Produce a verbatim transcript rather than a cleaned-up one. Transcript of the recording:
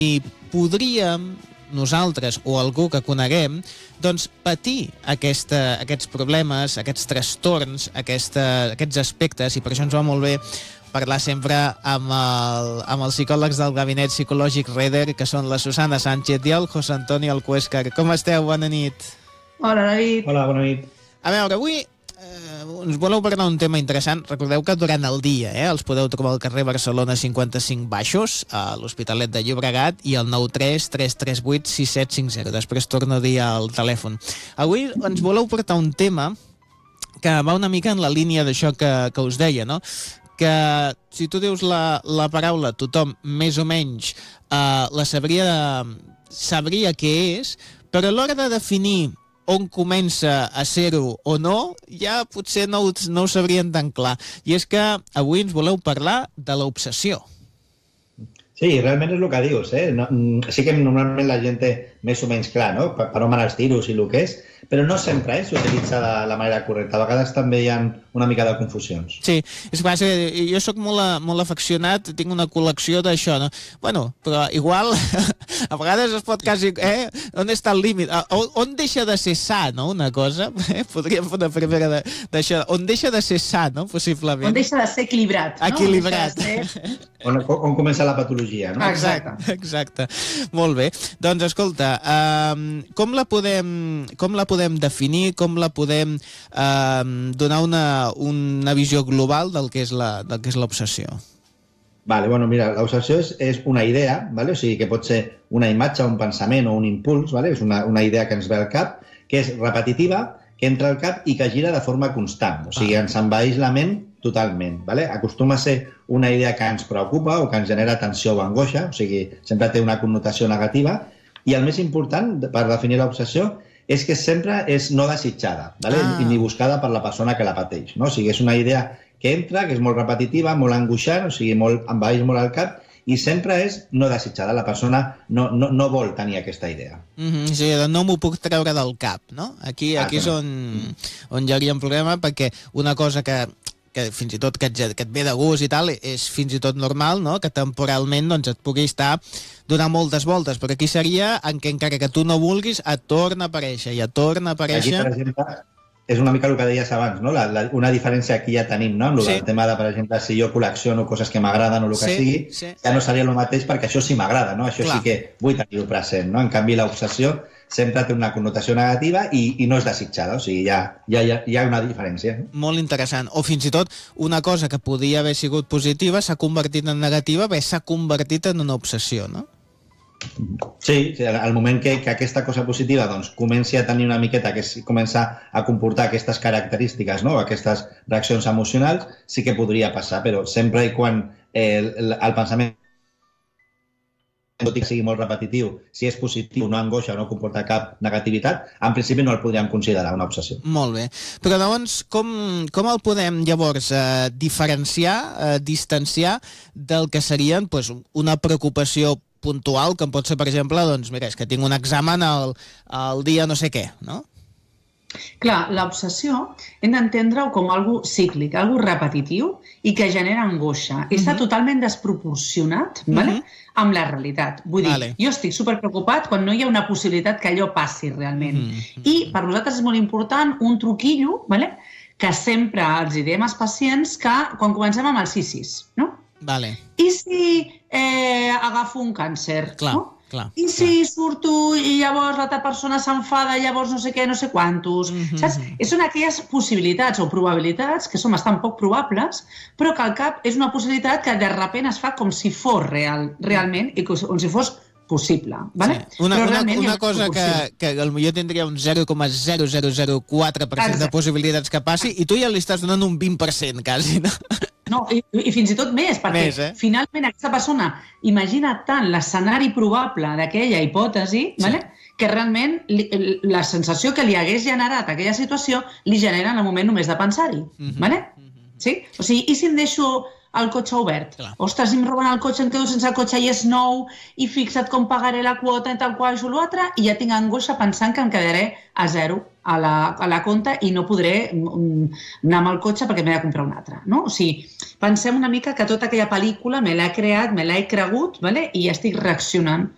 podríem nosaltres o algú que coneguem doncs patir aquesta, aquests problemes, aquests trastorns, aquesta, aquests aspectes, i per això ens va molt bé parlar sempre amb, el, amb els psicòlegs del Gabinet Psicològic Reder, que són la Susana Sánchez i el José Antonio Alcuéscar. Com esteu? Bona nit. Hola, David. Hola, bona nit. A veure, avui eh, ens voleu parlar d'un tema interessant. Recordeu que durant el dia eh, els podeu trobar al carrer Barcelona cinquanta-cinc Baixos, a l'Hospitalet de Llobregat, i al nou tres tres tres vuit sis set cinc zero. Després torno a dir el telèfon. Avui ens voleu portar un tema que va una mica en la línia d'això que, que us deia, no? Que si tu dius la, la paraula, tothom més o menys eh, la sabria, sabria què és, però a l'hora de definir on comença a ser-ho o no, ja potser no, no ho sabrien tan clar. I és que avui ens voleu parlar de l'obsessió. Sí, realment és el que dius, eh? No, sí que normalment la gent té més o menys clar, no?, per, per on van els tiros i el que és, però no sempre eh, s'utilitza de la manera correcta. A vegades també hi ha una mica de confusions. Sí, és clar, jo sóc molt, molt afeccionat, tinc una col·lecció d'això, no? Bueno, però igual a vegades es pot quasi... Eh? On està el límit? On, on deixa de ser sa, no?, una cosa? Eh? Podríem fer una primera d'això. On deixa de ser sa, no?, possiblement. On deixa de ser equilibrat, no? Equilibrat. Ser... On, on comença la patologia, no? Exacte. Exacte. Molt bé. Doncs escolta, um, com la podem, com la podem definir, com la podem um, donar una, una visió global del que és la, del que és l'obsessió? Vale, bueno, mira, l'obsessió és, és una idea, vale? O sigui, que pot ser una imatge, un pensament o un impuls, vale? És una, una idea que ens ve al cap, que és repetitiva, que entra al cap i que gira de forma constant. O sigui, ens envaeix la ment totalment. Vale? Acostuma a ser una idea que ens preocupa o que ens genera tensió o angoixa, o sigui, sempre té una connotació negativa, i el més important per definir l'obsessió és que sempre és no desitjada, vale? Ah. I ni buscada per la persona que la pateix. No? O sigui, és una idea que entra, que és molt repetitiva, molt angoixant, o sigui, molt, envaeix molt al cap, i sempre és no desitjada. La persona no, no, no vol tenir aquesta idea. Mm-hmm, o sigui, no m'ho puc treure del cap, no? Aquí, aquí és on, on hi hauria un problema, perquè una cosa que, que fins i tot que et, que et ve de gust i tal, és fins i tot normal, no?, que temporalment doncs, et pugui estar donant moltes voltes, però aquí seria en què encara que tu no vulguis, et torna a aparèixer, i et torna a aparèixer... Aquí, per exemple, és una mica el que deies abans, no? La, la, una diferència que ja tenim, no?, amb sí. El tema de, per exemple, si jo col·lecciono coses que m'agraden o el que sí, sigui, sí. Ja no seria el mateix perquè això sí m'agrada, no? Això Clar. Sí que vull tenir-ho present, no? En canvi, l'obsessió sempre té una connotació negativa i, i no és desitjada, o sigui, ja, ja, ja hi ha una diferència. No? Molt interessant. O fins i tot una cosa que podia haver sigut positiva s'ha convertit en negativa, bé, s'ha convertit en una obsessió, no? Sí, al moment que, que aquesta cosa positiva doncs, comenci a tenir una miqueta, que comença a comportar aquestes característiques, no?, aquestes reaccions emocionals, sí que podria passar, però sempre i quan eh, el, el pensament tot i que sigui molt repetitiu, si és positiu, no angoixa o no comporta cap negativitat, en principi no el podríem considerar una obsessió. Molt bé. Però llavors, com, com el podem llavors eh, diferenciar, eh, distanciar del que serien pues, una preocupació puntual, com pot ser, per exemple, doncs, mira, és que tinc un examen al, al dia no sé què, no? Clar, l'obsessió hem d'entendre-ho com algo cíclic, algo repetitiu i que genera angoixa. Mm-hmm. Està totalment desproporcionat, mm-hmm. vale? Amb la realitat. Vull dir, vale. Jo estic superpreocupat quan no hi ha una possibilitat que allò passi realment. Mm-hmm. I per nosaltres és molt important un truquillo, vale? Que sempre els diem als pacients que quan comencem amb el sí sis, no? Vale. I si eh, agafo un càncer, clar, no? Clar, I si clar. Surto i llavors l'altra persona s'enfada, llavors no sé què, no sé quantos, mm-hmm. saps? Són aquelles possibilitats o probabilitats que són bastant poc probables, però que al cap és una possibilitat que de sobte es fa com si fos real, realment, i com si fos possible. Vale? Sí. Una, una, una cosa que, que potser tindria un zero coma zero zero zero quatre per cent de possibilitats que passi, i tu ja li estàs donant un vint per cent, quasi, no? No, i, i fins i tot més, perquè més, eh? Finalment aquesta persona imagina tant l'escenari probable d'aquella hipòtesi, sí. Vale? Que realment li, la sensació que li hagués generat aquella situació li genera en el moment només de pensar-hi. Mm-hmm. Vale? Mm-hmm. Sí? O sigui, i si em deixo el cotxe obert? Clar. Ostres, si em roben el cotxe, em quedo sense el cotxe i és nou, i fixa't com pagaré la quota i tal qual, això l'altre, i ja tinc angoixa pensant que em quedaré a zero a la, a la compta i no podré anar amb el cotxe perquè m'he de comprar un altre. No? O sigui, pensem una mica que tota aquella pel·lícula me l'ha creat, me l'he cregut, vale? I ja estic reaccionant